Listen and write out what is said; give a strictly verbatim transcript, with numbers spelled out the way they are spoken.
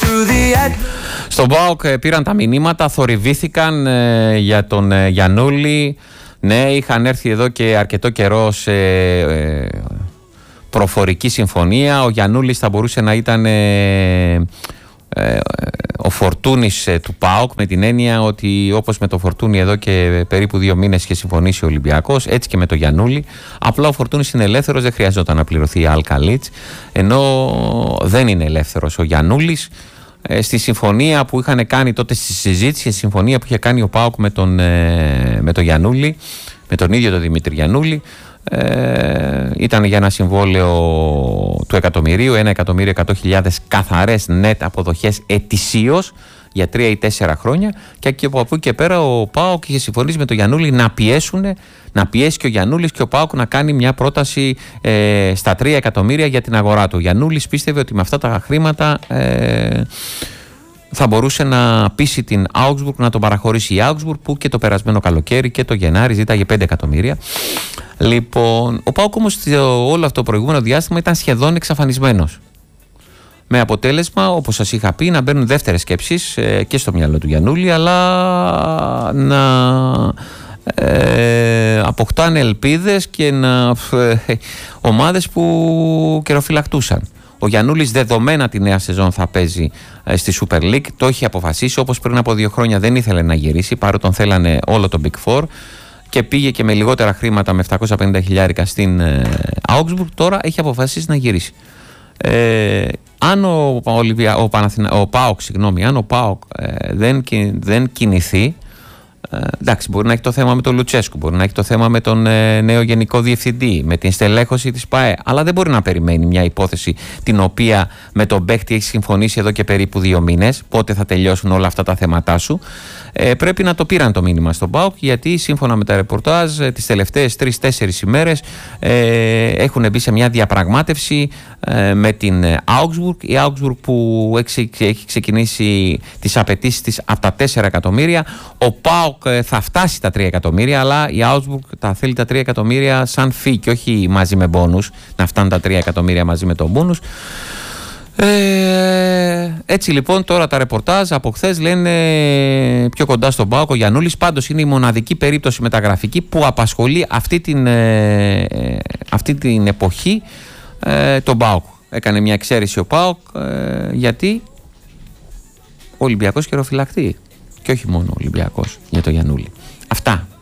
Στον ΠΑΟΚ πήραν τα μηνύματα, θορυβήθηκαν ε, για τον ε, Γιαννούλη. Ναι, είχαν έρθει εδώ και αρκετό καιρό σε ε, προφορική συμφωνία. Ο Γιαννούλης θα μπορούσε να ήταν ε, ε, ο Φορτούνης ε, του ΠΑΟΚ, με την έννοια ότι όπως με το Φορτούνη εδώ και περίπου δύο μήνες είχε συμφωνήσει ο Ολυμπιακός, έτσι και με το Γιαννούλη. Απλά ο Φορτούνης είναι ελεύθερος, δεν χρειαζόταν να πληρωθεί η Αλκαλίτς, ενώ δεν είναι ελεύθερος ο Γιαννούλης. Ε, στη συμφωνία που είχαν κάνει τότε στη συζήτηση, στη συμφωνία που είχε κάνει ο ΠΑΟΚ με τον, ε, με τον Γιαννούλη, με τον ίδιο τον Δημήτρη Γιαννούλη, ε, ήταν για ένα συμβόλαιο του εκατομμυρίου, ένα εκατομμύριο εκατό χιλιάδες καθαρές net αποδοχές ετησίως για τρία ή τέσσερα χρόνια, και από εκεί και πέρα ο ΠΑΟΚ είχε συμφωνήσει με τον Γιαννούλη να πιέσουν, να πιέσει και ο Γιαννούλης και ο ΠΑΟΚ να κάνει μια πρόταση ε, στα τρία εκατομμύρια για την αγορά του. Ο Γιαννούλης πίστευε ότι με αυτά τα χρήματα ε, θα μπορούσε να πείσει την Augsburg να τον παραχωρήσει η Augsburg, που και το περασμένο καλοκαίρι και το Γενάρη ζήταγε πέντε εκατομμύρια. Λοιπόν, ο ΠΑΟΚ όμως όλο αυτό το προηγούμενο διάστημα ήταν σχεδόν εξαφανισμένος. Με αποτέλεσμα, όπως σας είχα πει, να μπαίνουν δεύτερες σκέψεις ε, και στο μυαλό του Γιαννούλη, αλλά να ε, αποκτάνε ελπίδες και να ε, ομάδες που καιροφυλακτούσαν. Ο Γιαννούλης δεδομένα τη νέα σεζόν θα παίζει ε, στη Super League, το έχει αποφασίσει, όπως πριν από δύο χρόνια δεν ήθελε να γυρίσει, παρότι τον θέλανε όλο το Big Four, και πήγε και με λιγότερα χρήματα, με επτακόσια πενήντα χιλιάρικα στην ε, Augsburg. Τώρα έχει αποφασίσει να γυρίσει. Ε, αν ο, Ολυβια, ο, Παναθηνα, ο ΠΑΟΚ, συγγνώμη, αν ο ΠΑΟΚ ε, δεν, δεν κινηθεί, ε, εντάξει, μπορεί να έχει το θέμα με τον Λουτσέσκου, μπορεί να έχει το θέμα με τον ε, νέο γενικό διευθυντή, με την στελέχωση της ΠΑΕ, αλλά δεν μπορεί να περιμένει μια υπόθεση την οποία με τον παίχτη έχει συμφωνήσει εδώ και περίπου δύο μήνες, πότε θα τελειώσουν όλα αυτά τα θέματά σου. Ε, πρέπει να το πήραν το μήνυμα στον ΠΑΟΚ, γιατί σύμφωνα με τα ρεπορτάζ ε, τις τελευταίες τρεις τέσσερις ημέρες ε, έχουν μπει σε μια διαπραγμάτευση ε, με την Augsburg. Η Augsburg που έχει, έχει ξεκινήσει τις απαιτήσεις της από τα τέσσερα εκατομμύρια. Ο ΠΑΟΚ ε, θα φτάσει τα τρία εκατομμύρια, αλλά η Augsburg τα θέλει τα τρία εκατομμύρια σαν φύ και όχι μαζί με μπόνους, να φτάνουν τα τρία εκατομμύρια μαζί με τον μπόνους. Ε, έτσι λοιπόν τώρα τα ρεπορτάζ από χθες λένε πιο κοντά στον ΠΑΟΚ ο Γιαννούλης. Πάντως είναι η μοναδική περίπτωση μεταγραφική που απασχολεί αυτή την, ε, αυτή την εποχή ε, τον ΠΑΟΚ. Έκανε μια εξαίρεση ο ΠΑΟΚ ε, γιατί ο Ολυμπιακός καιροφυλακτεί, και όχι μόνο ο Ολυμπιακός για τον Γιαννούλη. Αυτά.